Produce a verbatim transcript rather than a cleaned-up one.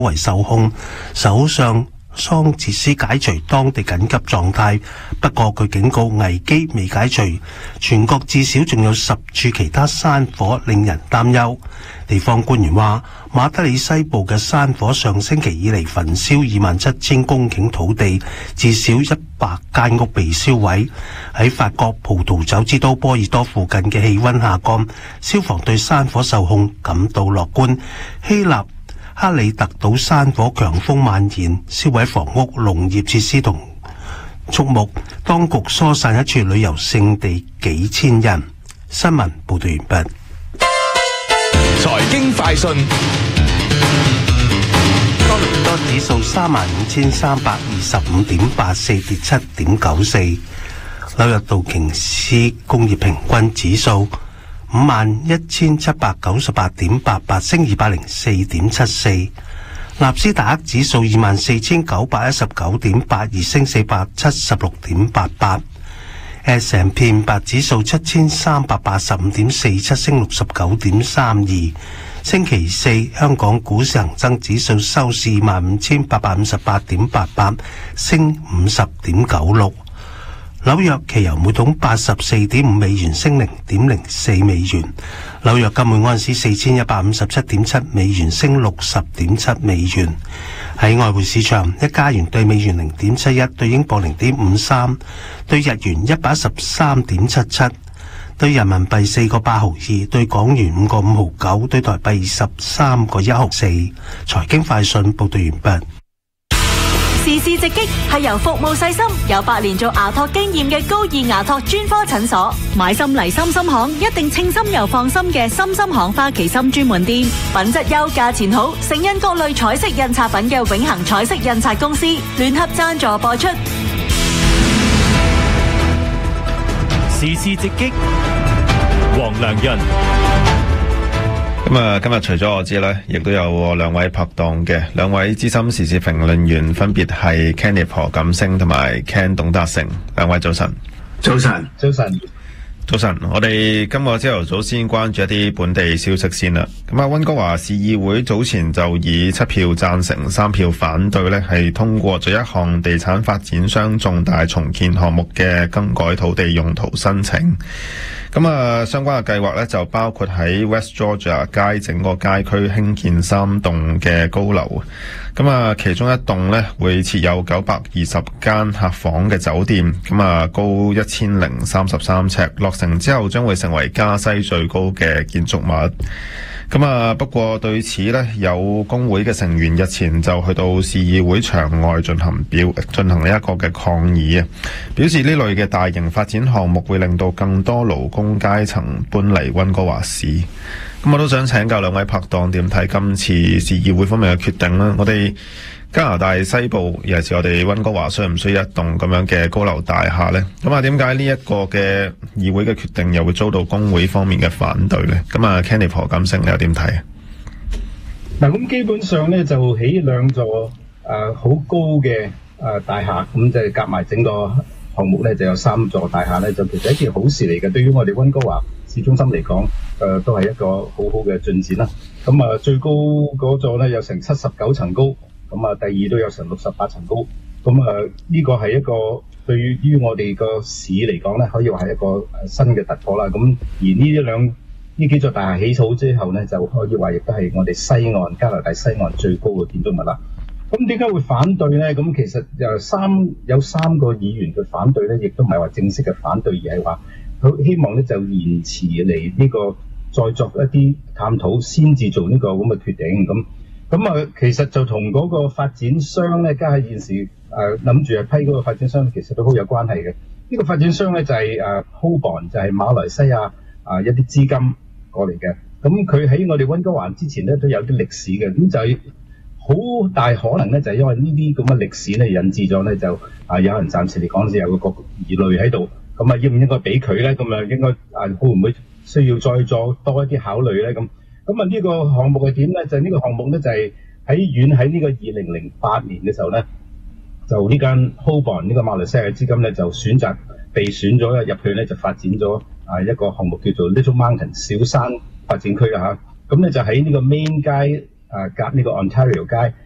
為受控，首相桑切斯解除當地緊急狀態，不過佢警告危機未解除，全國至少仲有十處其他山火令人擔憂。地方官員話，馬德里西部嘅山火上星期以嚟焚燒二萬七千公頃土地，至少一百間屋被燒毀。喺法國葡萄酒之都波爾多附近嘅氣溫下降，消防對山火受控感到樂觀。希臘克里特島山火強風蔓延，燒毀房屋、農業設施同畜牧，當局疏散一處旅遊勝地幾千人。新聞報道完畢。 財經快訊， 多倫多指數三萬五千三百二十五點八四，跌七點九四。紐約道瓊斯工業平均指數五萬一千七百九十八點八八，升二百零四點七四。納斯達克指數二萬四千九百一十九點八二，升四百七十六點八八。S and P 五百指數七千三百八十五點四七，升六十九點三二。星期四香港股市恒生指數收市二萬五千八百五十八點八八，升五十點九六。紐約期油每桶八十四點五美元，升零點零四美元。紐約金每安士四千一百五十七點七美元，升六十點七美元。喺外匯市場，一加元對美元零點七一，對英鎊零點五三，對日元一百一十三點七七，對人民幣四個八毫二，對港元五個五毫九，對台幣二十三個一毫四。財經快訊報道完畢。 時事直擊係由服務細心、有八年做牙托經驗嘅高爾牙托專科診所。買心嚟心心行，一定稱心又放心嘅心心行花旗參專門店，品質優、價錢好，盛印各類彩色印刷品嘅永恆彩色印刷公司聯合贊助播出。 時事直擊，黃良潤。 咁啊，今日除咗我之外咧，亦都有我兩位拍檔嘅兩位資深時事評論員，分別係 Kenneth 何錦星同埋 Ken 董達成。兩位早晨。 早晨，早晨。 早晨，我哋今個朝頭早先關注一啲本地消息先啦。咁啊，溫哥華市議會早前就以七票贊成、三票反對咧，係通過咗一項地產發展商重大重建項目嘅更改土地用途申請。咁啊，相關嘅計劃咧就包括喺 West Georgia 街整個街區興建三棟嘅高樓。咁啊，其中一棟咧會設有九百二十間客房嘅酒店，咁啊高一千零三十三尺，落成之後將會成為加西最高嘅建築物。咁啊，不過對此呢，有工會嘅成員日前就去到市議會場外進行表進行一個嘅抗議啊，表示呢類嘅大型發展項目會令到更多勞工階層搬嚟溫哥華市。咁我都想請教兩位拍檔點睇今次市議會方面嘅決定啦。我哋加拿大西部尤其是我哋溫哥華需唔需要一棟咁樣嘅高樓大廈呢？咁啊，點解呢一個嘅議會嘅決定又會遭到工會方面嘅反對呢？咁啊 Kenneth 何錦星你又點睇啊？ 嗱，咁基本上咧就起兩座誒好、呃、高嘅誒、呃、大廈，咁就夾埋整個項目咧就有三座大廈咧，就其實一件好事嚟嘅。對於我哋溫哥華市中心嚟講，誒、呃、都係一個好好嘅進展啦。咁啊，最高嗰座咧有成七十九層高。咁啊，第二都有成六十八層高，咁啊呢個係一個對於我哋個市嚟講咧，可以話係一個新嘅突破啦。咁而呢一兩呢幾座大廈起好之後咧，就可以話亦都係我哋西岸加拿大西岸最高嘅建築物啦。咁點解會反對咧？咁其實誒三有三個議員嘅反對咧，亦都唔係話正式嘅反對，而係話佢希望咧就延遲嚟呢個再作一啲探討，先至做呢個咁嘅決定咁。咁啊，其實就同嗰個發展商咧，加喺現時誒諗住係批嗰個發展商，其實都好有關係嘅。呢、這個發展商咧就係誒 Hobon，就係馬來西亞啊、呃、一啲資金過嚟嘅。咁佢喺我哋溫哥華之前咧都有啲歷史嘅，咁就係好大可能咧就係、是、因為呢啲咁嘅歷史咧引致咗咧就啊、呃、有人暫時嚟講就有個疑慮喺度。咁啊應唔應該俾佢咧？咁啊應該啊會唔會需要再做多一啲考慮咧？咁咁啊，呢個項目係點咧？就係、是、呢個項目咧，就係喺遠喺呢個二零零八年嘅時候咧，就呢間 Hobon 呢個馬來西亞嘅資金咧，就選擇被選咗入去咧，就發展咗啊一個項目叫做 Little Mountain 小山發展區啊嚇。咁咧就喺呢個 Main 街啊隔呢個 Ontario 街。